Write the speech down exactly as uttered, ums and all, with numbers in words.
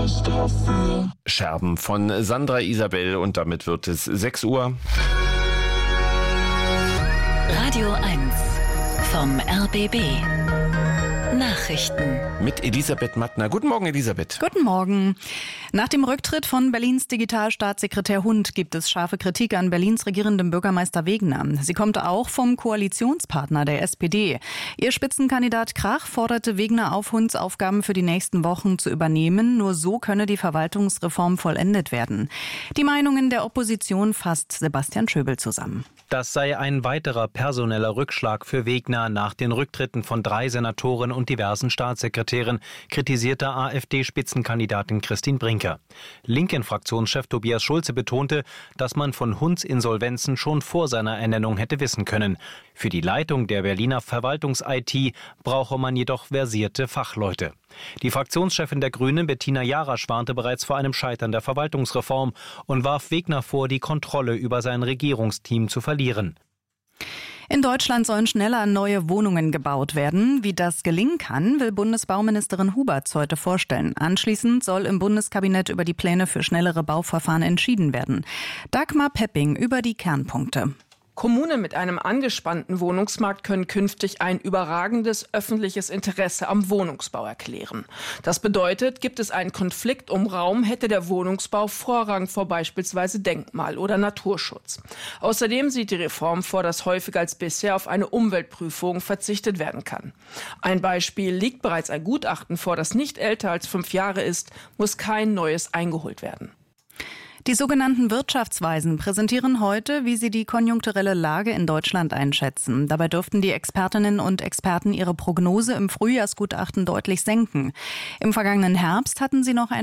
Angst dafür. Scherben von Sandra Isabel und damit wird es sechs Uhr. Radio eins vom R B B. Nachrichten. Mit Elisabeth Mattner. Guten Morgen, Elisabeth. Guten Morgen. Nach dem Rücktritt von Berlins Digitalstaatssekretär Hund gibt es scharfe Kritik an Berlins regierendem Bürgermeister Wegner. Sie kommt auch vom Koalitionspartner der S P D. Ihr Spitzenkandidat Krach forderte Wegner auf, Hunds Aufgaben für die nächsten Wochen zu übernehmen. Nur so könne die Verwaltungsreform vollendet werden. Die Meinungen der Opposition fasst Sebastian Schöbel zusammen. Das sei ein weiterer personeller Rückschlag für Wegner nach den Rücktritten von drei Senatoren und diversen Staatssekretären, kritisierte AfD-Spitzenkandidatin Christine Brinker. Linken-Fraktionschef Tobias Schulze betonte, dass man von Hunds Insolvenzen schon vor seiner Ernennung hätte wissen können. Für die Leitung der Berliner Verwaltungs-I T brauche man jedoch versierte Fachleute. Die Fraktionschefin der Grünen, Bettina Jarasch, warnte bereits vor einem Scheitern der Verwaltungsreform und warf Wegner vor, die Kontrolle über sein Regierungsteam zu verlieren. In Deutschland sollen schneller neue Wohnungen gebaut werden. Wie das gelingen kann, will Bundesbauministerin Huberts heute vorstellen. Anschließend soll im Bundeskabinett über die Pläne für schnellere Bauverfahren entschieden werden. Dagmar Pepping über die Kernpunkte. Kommunen mit einem angespannten Wohnungsmarkt können künftig ein überragendes öffentliches Interesse am Wohnungsbau erklären. Das bedeutet, gibt es einen Konflikt um Raum, hätte der Wohnungsbau Vorrang vor beispielsweise Denkmal- oder Naturschutz. Außerdem sieht die Reform vor, dass häufiger als bisher auf eine Umweltprüfung verzichtet werden kann. Ein Beispiel: liegt bereits ein Gutachten vor, das nicht älter als fünf Jahre ist, muss kein neues eingeholt werden. Die sogenannten Wirtschaftsweisen präsentieren heute, wie sie die konjunkturelle Lage in Deutschland einschätzen. Dabei dürften die Expertinnen und Experten ihre Prognose im Frühjahrsgutachten deutlich senken. Im vergangenen Herbst hatten sie noch ein